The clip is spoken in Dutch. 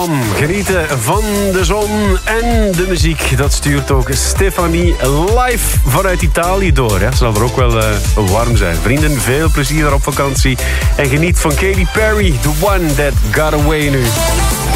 Tom. Genieten van de zon en de muziek. Dat stuurt ook Stefanie live vanuit Italië door. Hè. Zal er ook wel warm zijn. Vrienden, veel plezier daar op vakantie. En geniet van Katy Perry, The One That Got Away nu.